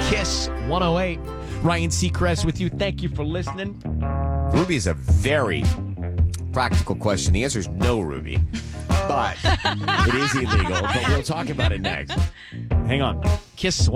Kiss 108. Ryan Seacrest with you. Thank you for listening. Ruby is a very practical question. The answer is no, Ruby. But it is illegal. But we'll talk about it next. Hang on. Kiss